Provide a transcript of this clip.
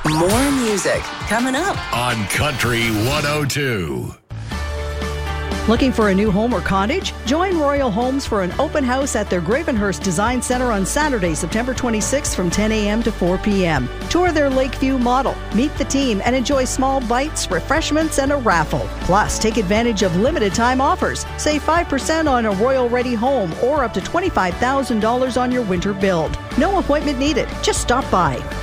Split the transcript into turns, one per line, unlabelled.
More music coming up
on Country 102.
Looking for a new home or cottage? Join Royal Homes for an open house at their Gravenhurst Design Center on Saturday, September 26th from 10 a.m. to 4 p.m. Tour their Lakeview model, meet the team, and enjoy small bites, refreshments, and a raffle. Plus, take advantage of limited time offers. Save 5% on a Royal Ready home or up to $25,000 on your winter build. No appointment needed. Just stop by.